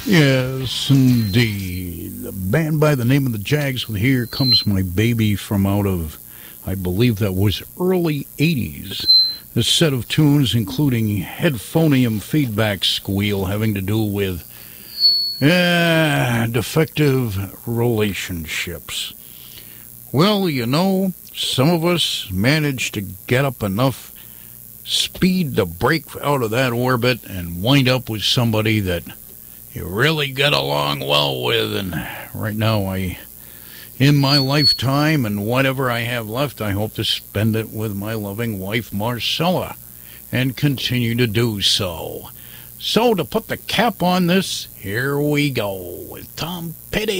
Yes, indeed. The band by the name of the Jags with Here Comes My Baby from out of, I believe that was early 80s. A set of tunes including headphonium feedback squeal having to do with defective relationships. Well, you know, some of us manage to get up enough speed to break out of that orbit and wind up with somebody that you really get along well with. And right now, in my lifetime and whatever I have left, I hope to spend it with my loving wife, Marcella, and continue to do so. So to put the cap on this, here we go with Tom Petty.